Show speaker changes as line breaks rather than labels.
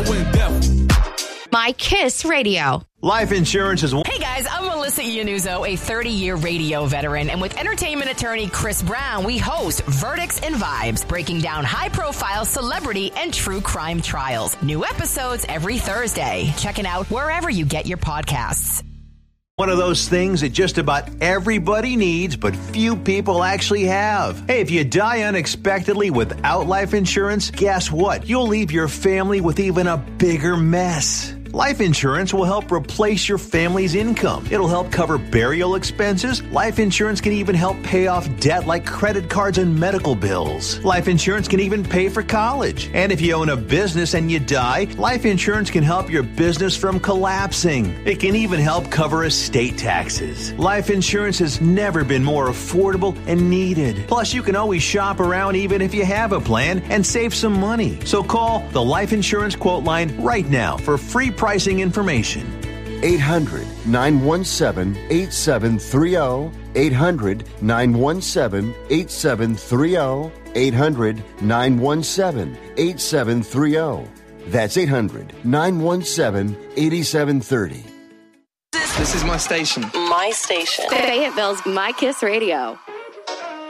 went deaf.
My Kiss Radio.
Life insurance is...
Hey guys, I'm Melissa Iannuzzo, a 30-year radio veteran, and with entertainment attorney Chris Brown, we host Verdicts and Vibes, breaking down high-profile celebrity and true crime trials. New episodes every Thursday. Check it out wherever you get your podcasts.
One of those things that just about everybody needs, but few people actually have. Hey, if you die unexpectedly without life insurance, guess what? You'll leave your family with even a bigger mess. Life insurance will help replace your family's income. It'll help cover burial expenses. Life insurance can even help pay off debt like credit cards and medical bills. Life insurance can even pay for college. And if you own a business and you die, life insurance can help your business from collapsing. It can even help cover estate taxes. Life insurance has never been more affordable and needed. Plus, you can always shop around even if you have a plan and save some money. So call the Life Insurance Quote Line right now for free pricing information.
800-917-8730. 800-917-8730. 800-917-8730. That's 800-917-8730.
This is my station.
My station. Fayetteville's My Kiss Radio.